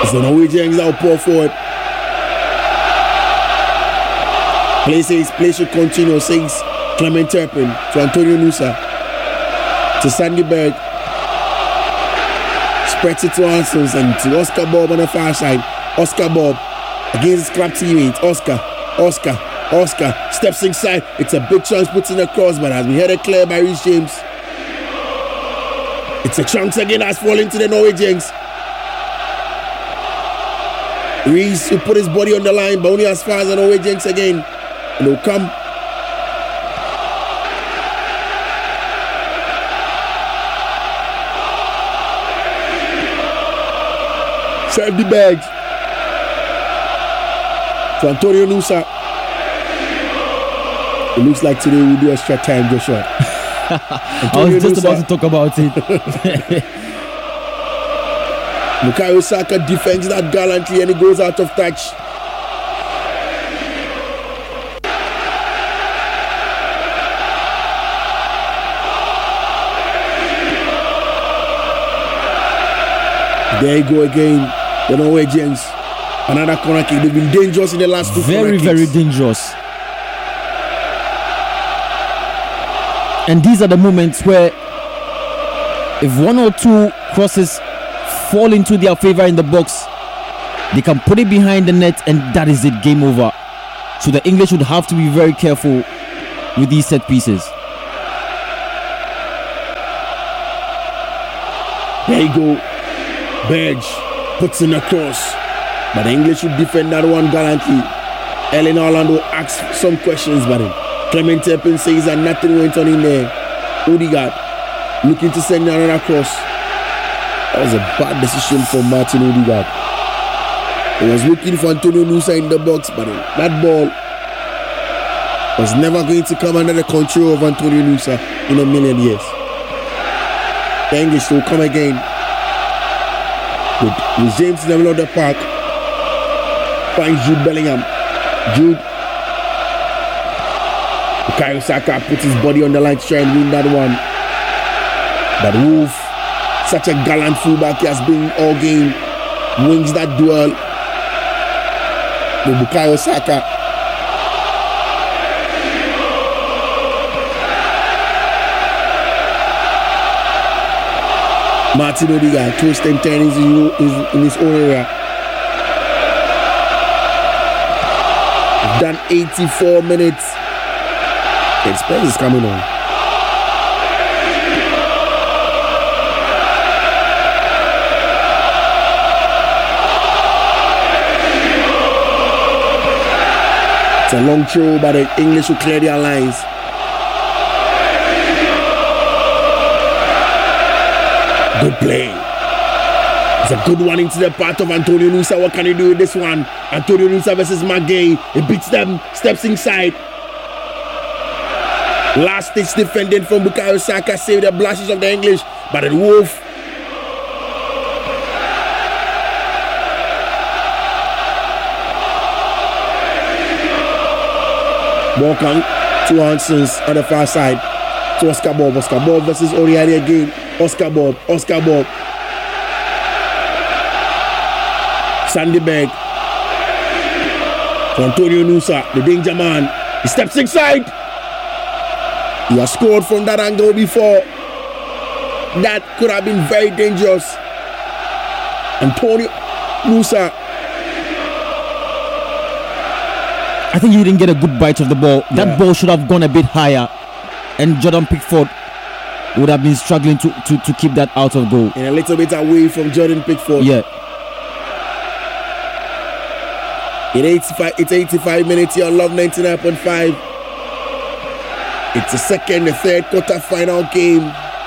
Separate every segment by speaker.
Speaker 1: It's the Norwegians that will pour forward. Play should continue, says Clement Turpin to Antonio Nusa. To Sandy Berg. Spreads it to Hansons and to Oscar Bob on the far side. Oscar Bob against his club teammate. Oscar steps inside. It's a big chance, puts in a cross, but has been headed clear by Reece James. It's a chance again, has fallen to the Norwegians. Reece will put his body on the line, but only as far as the Norwegians again. And they'll come. Serve the bags. To Antonio Nusa. It looks like today we'll do extra time, Joshua.
Speaker 2: I was just about to talk about it.
Speaker 1: Bukayo Saka defends that gallantly and he goes out of touch. There you go again, the Norwegians. Another corner kick. They've been dangerous in the last two corner kicks.
Speaker 2: Very dangerous. And these are the moments where if one or two crosses fall into their favor in the box, they can put it behind the net and that is it, game over. So the English would have to be very careful with these set pieces.
Speaker 1: There you go. Berge puts in a cross, but the English would defend that one gallantly. Ellen Orlando asks some questions, but Clement Turpin says that nothing went on in there. Odegaard looking to send another cross. That was a bad decision for Martin Odegaard. He was looking for Antonio Nusa in the box, but that ball was never going to come under the control of Antonio Nusa in a million years. The English will come again. With James in the middle of the park, finds Jude Bellingham. Jude. Bukayo Saka puts his body on the line to try and win that one. But Wolf, such a gallant fullback, he has been all game, wins that duel with Bukayo Saka. Martin Odegaard twists and turns in his own area. We've done 84 minutes. The Express is coming on. It's a long throw, but the English will clear their lines. Good play. It's a good one into the path of Antonio Nusa. What can he do with this one? Antonio Nusa versus Magay. He beats them, steps inside. Last stitch defending from Bukayo Saka saved the blushes of the English, but the Wolf. Ball come to Hansons on the far side. To Oscar Bob. Oscar Bob versus Oriari again. Oscar Bob. Sandy Berg. To Antonio Nusa, the danger man. He steps inside. He has scored from that angle before. That could have been very dangerous. Antonio Nusa.
Speaker 2: I think he didn't get a good bite of the ball. That ball should have gone a bit higher, and Jordan Pickford would have been struggling to keep that out of goal.
Speaker 1: And a little bit away from Jordan Pickford.
Speaker 2: Yeah.
Speaker 1: It's 85 minutes here on Love 99.5. It's the second, the third quarter final game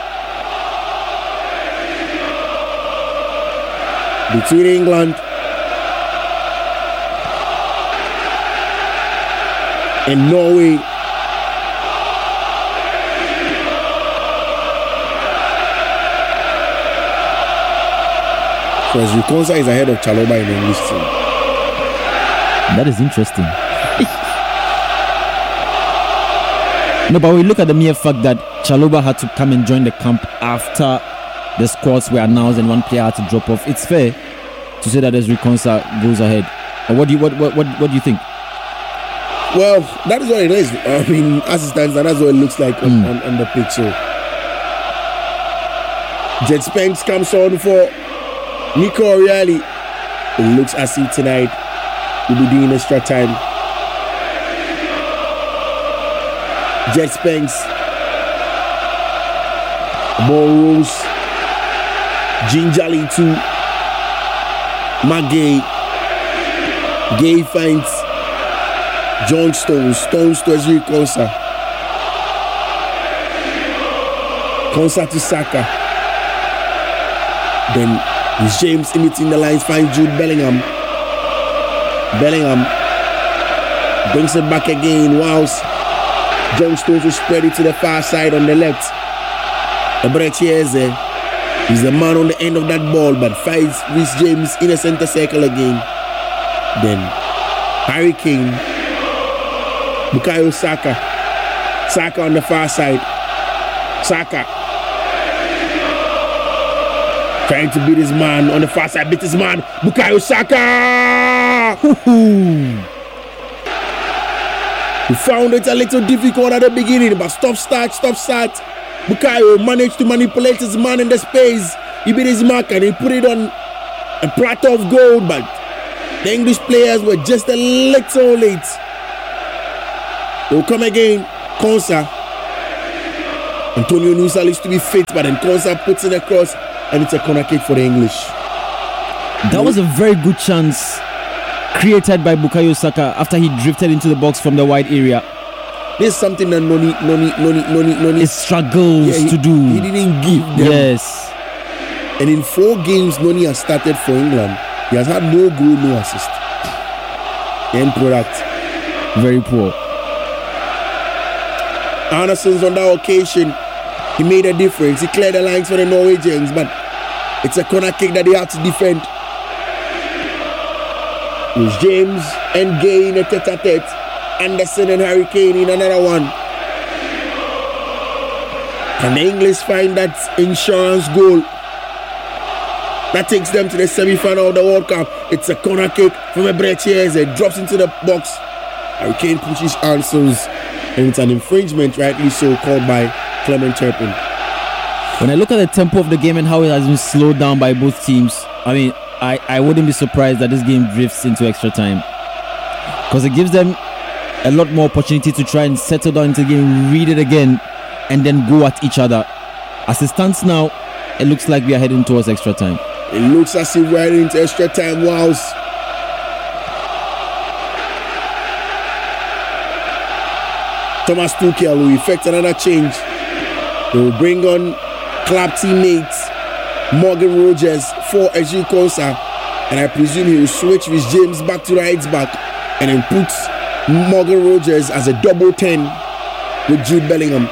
Speaker 1: between England and Norway. Because Rikonsa is ahead of Chalobah in the English team.
Speaker 2: That is interesting. No, but we look at the mere fact that Chalobah had to come and join the camp after the squads were announced and one player had to drop off. It's fair to say that Ezri Konsa goes ahead. Or what do you think?
Speaker 1: Well, that is what it is. I mean, as it stands, that's what it looks like on the pitch. So, Jed Spence comes on for Nico Reali. It looks as if tonight we'll be doing extra time. Jed Spence. Ball rolls. Gingerly to McGay. Gay finds John Stones. Stones to Ezri Konsa. Konsa to Saka. Then James in between the lines finds Jude Bellingham. Bellingham brings it back again whilst John Stones will spread it to the far side on the left. Ebrechieze is the man on the end of that ball but finds Reece James in the center circle again. Then Harry Kane, Bukayo Saka. Saka on the far side. Saka trying to beat his man on the far side. Beat his man. Bukayo Saka! He found it a little difficult at the beginning, but stop start. Bukayo managed to manipulate his man in the space. He beat his mark and he put it on a platter of gold, but the English players were just a little late. They'll come again. Konsa. Antonio Nusa looks to be fit, but then Konsa puts it across and it's a corner kick for the English.
Speaker 2: That was a very good chance created by Bukayo Saka after he drifted into the box from the wide area.
Speaker 1: There's something that Noni
Speaker 2: struggles to do.
Speaker 1: He didn't give them.
Speaker 2: Yes.
Speaker 1: And in 4 games Noni has started for England, he has had no goal, no assist. The end product,
Speaker 2: very poor.
Speaker 1: Anderson's on that occasion, he made a difference. He cleared the lines for the Norwegians, but it's a corner kick that they have to defend. It was James and Gay in a tete-a-tete. Anderson and Harry Kane in another one. Can the English find that insurance goal that takes them to the semi-final of the World Cup? It's a corner kick from Ebrechieze. It drops into the box. Harry Kane pushes answers, and it's an infringement, rightly so, called by Clement Turpin.
Speaker 2: When I look at the tempo of the game and how it has been slowed down by both teams, I mean, I wouldn't be surprised that this game drifts into extra time, because it gives them a lot more opportunity to try and settle down into the game, read it again, and then go at each other. As it stands now, it looks like we are heading towards extra time.
Speaker 1: It looks as if we're heading into extra time. Whilst Thomas Tuchel will effect another change. They will bring on club teammates Morgan Rogers for Ezri Konsa, and I presume he will switch with James back to right back and then put Morgan Rogers as a double 10 with Jude Bellingham.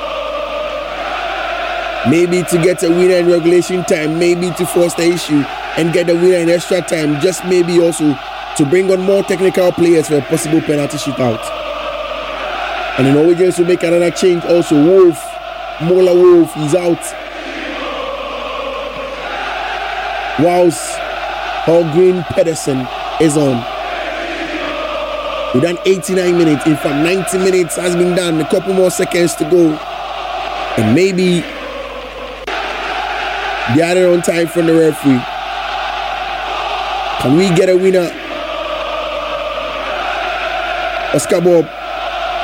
Speaker 1: Maybe to get a winner in regulation time, maybe to force the issue and get the winner in extra time, just maybe also to bring on more technical players for a possible penalty shootout. And the Norwegians will make another change also. Mola Wolf, he's out. Whilst Holgren Pedersen is on. We've done 89 minutes. In fact, 90 minutes has been done. A couple more seconds to go. And maybe they added on time from the referee. Can we get a winner? Oscar Bob